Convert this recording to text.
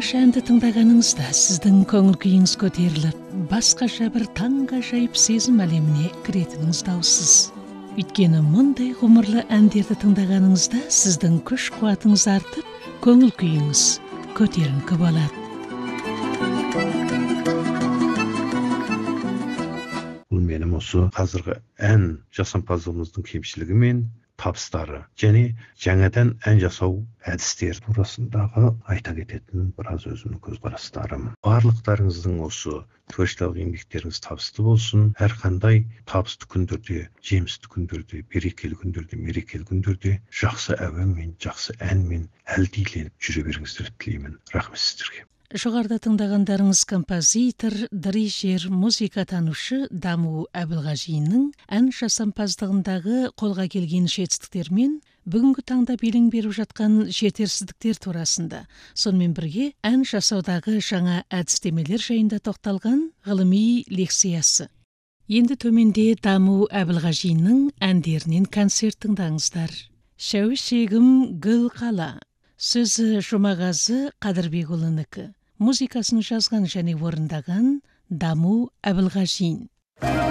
тамаша әнді тыңдағаныңызда сіздің көңіл күйіңіз көтеріліп, басқаша бір таңғажайып сезім әлеміне кіретініңіз даусыз. Өйткені мұндай ғұмырлы әндерді тыңдағаныңызда сіздің күш қуатыңыз артып, көңіл күйіңіз көтеріңкі болады. Бұл менің осы қазіргі ән жасампаздығымыздың кемшілігі мен табыстары және жаңадан ән жасау әдістері турасындағы айта кететін біраз өзімнің көзқарастарым. Барлықтарыңыздың осы творчестволық еңбектеріңіз табысты болсын. Әрқандай табысты күндерде, жемісті күндерде, берекелі күндерде, мерекелі күндерде жақсы әуенмен, жақсы әнмен әлдиленіп жүре беріңіздер тілеймін. Рахмет сіздерге. Жоғарыда тыңдағандарыңыз композитор, дирижер, музыкатанушы Даму Әбілғажиннің ән жасампаздығындағы қолға келген жетістіктермен бүгінгі таңда белең беріп жатқан жетерсіздіктер турасында, сонымен бірге ән жасаудағы жаңа әдістемелер жайында тоқталған ғылыми лекциясы. Енді төменде Даму Әбілғажинның әндерінен концерт тыңдаңыздар. Шәуішегім гүл қала. Сөзі Жұмағазы Қадырбекұлынікі. Музыкасын жазған және орындаған Даму Әбілғажин.